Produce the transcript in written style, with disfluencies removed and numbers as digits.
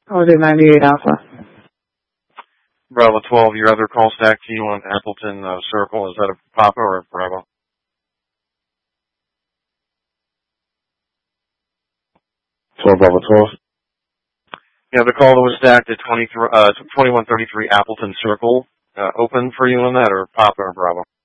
I'll do 98 Alpha. Bravo 12, your other call stack to you on Appleton Circle. Is that a Papa or a Bravo? 12 Bravo 12. Yeah, the call that was stacked at 2133 Appleton Circle. Open for you on that, or Papa or Bravo?